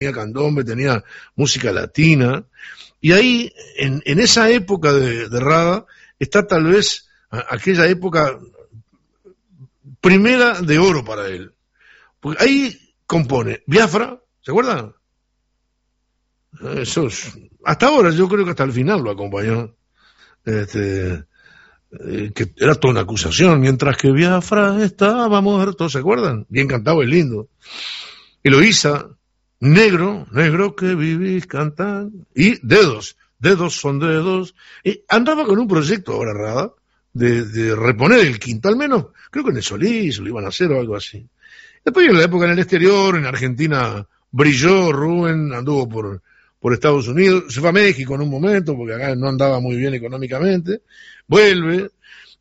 candombe, tenía música latina, y ahí, en esa época de Rada, está tal vez aquella época primera de oro para él. Porque ahí compone Biafra, ¿se acuerdan? Hasta ahora, yo creo que hasta el final lo acompañó, que era toda una acusación, mientras que Biafra estaba muerto, ¿se acuerdan? Bien cantado, es lindo. Eloísa, negro que vivís cantando, y dedos son dedos, y andaba con un proyecto ahora, Rada, de reponer el quinto, al menos, creo que en el Solís lo iban a hacer o algo así. Después en la época en el exterior, en Argentina, brilló Rubén, anduvo por Estados Unidos, se fue a México en un momento, porque acá no andaba muy bien económicamente, vuelve.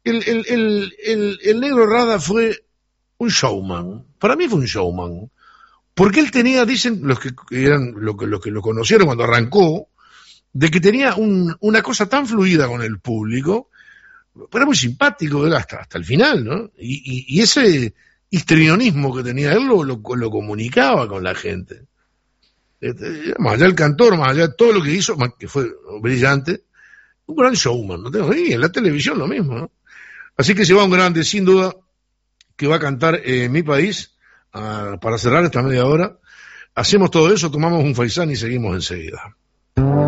El negro Rada fue un showman, para mí fue un showman, porque él tenía, dicen los que eran los que lo conocieron cuando arrancó, de que tenía una cosa tan fluida con el público, era muy simpático él hasta el final, ¿no? Y ese histrionismo que tenía él lo comunicaba con la gente. Más allá del cantor, más allá de todo lo que hizo, que fue brillante, un gran showman, ¿no? Y en la televisión lo mismo, ¿no? Así que se va un grande, sin duda, que va a cantar Mi País, para cerrar esta media hora. Hacemos todo eso, tomamos un faisán y seguimos enseguida.